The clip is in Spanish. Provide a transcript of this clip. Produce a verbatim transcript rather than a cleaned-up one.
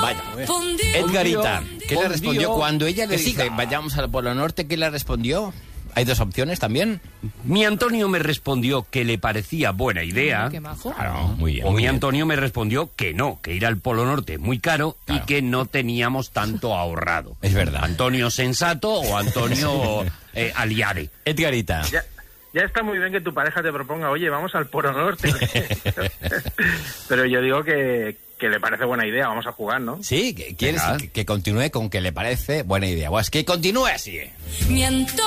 Vaya. Edgarita, ¿qué le respondió? Cuando ella le Que dice, siga. vayamos al Polo Norte, ¿qué le respondió? Hay dos opciones también. Mi Antonio me respondió que le parecía buena idea. Qué majo. Claro, muy bien. O muy mi bien. Antonio me respondió que no, que ir al Polo Norte es muy caro Claro. y que no teníamos tanto ahorrado. Es verdad. Antonio sensato o Antonio eh, aliade. Edgarita. Ya, ya está muy bien que tu pareja te proponga, oye, vamos al Polo Norte. Pero yo digo que, que le parece buena idea, vamos a jugar, ¿no? Sí, que quieres Venga. que, que continúe con que le parece buena idea. Pues que continúe así. Mi Antonio.